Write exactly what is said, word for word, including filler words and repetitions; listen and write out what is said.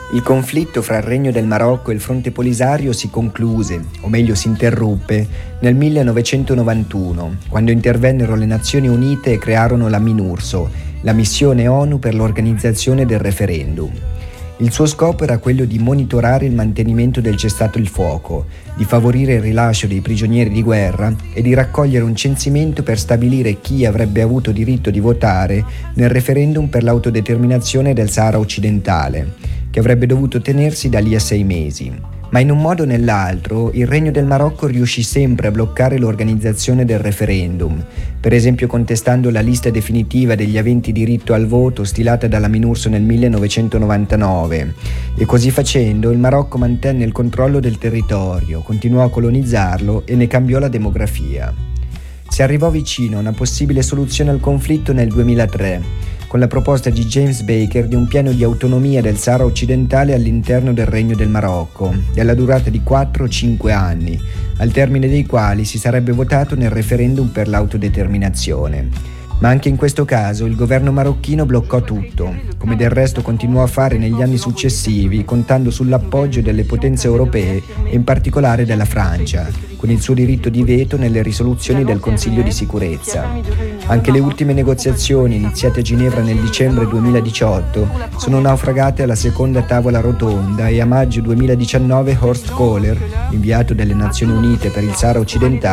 Il conflitto fra il Regno del Marocco e il Fronte Polisario si concluse, o meglio si interruppe, nel millenovecentonovantuno, quando intervennero le Nazioni Unite e crearono la MINURSO, la missione ONU per l'organizzazione del referendum. Il suo scopo era quello di monitorare il mantenimento del cessate il fuoco, di favorire il rilascio dei prigionieri di guerra e di raccogliere un censimento per stabilire chi avrebbe avuto diritto di votare nel referendum per l'autodeterminazione del Sahara occidentale, che avrebbe dovuto tenersi da lì a sei mesi. Ma in un modo o nell'altro il Regno del Marocco riuscì sempre a bloccare l'organizzazione del referendum, per esempio contestando la lista definitiva degli aventi diritto al voto stilata dalla MINURSO nel millenovecentonovantanove, e così facendo il Marocco mantenne il controllo del territorio, continuò a colonizzarlo e ne cambiò la demografia. Si arrivò vicino a una possibile soluzione al conflitto nel duemilatré, con la proposta di James Baker di un piano di autonomia del Sahara occidentale all'interno del Regno del Marocco, della durata di quattro cinque anni, al termine dei quali si sarebbe votato nel referendum per l'autodeterminazione. Ma anche in questo caso il governo marocchino bloccò tutto, come del resto continuò a fare negli anni successivi, contando sull'appoggio delle potenze europee e in particolare della Francia, con il suo diritto di veto nelle risoluzioni del Consiglio di sicurezza. Anche le ultime negoziazioni iniziate a Ginevra nel dicembre duemiladiciotto sono naufragate alla seconda tavola rotonda e a maggio duemiladiciannove Horst Kohler, inviato delle Nazioni Unite per il Sahara occidentale,